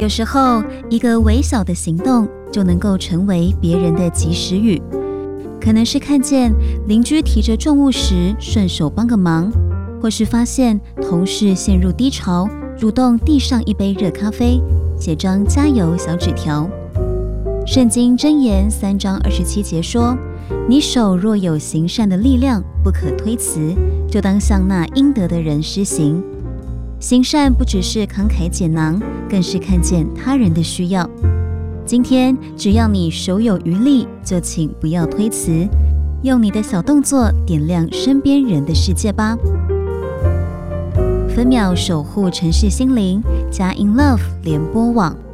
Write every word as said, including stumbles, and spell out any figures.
有时候，一个微小的行动就能够成为别人的及时雨。可能是看见邻居提着重物时顺手帮个忙，或是发现同事陷入低潮，主动递上一杯热咖啡，写张加油小纸条。圣经箴言三章二十七节说：你手若有行善的力量，不可推辞，就当向那应得的人施行。行善不只是慷慨解囊，更是看见他人的需要。今天只要你手有余力，就请不要推辞，用你的小动作点亮身边人的世界吧。分秒守护城市心灵，佳音 Love 联播网。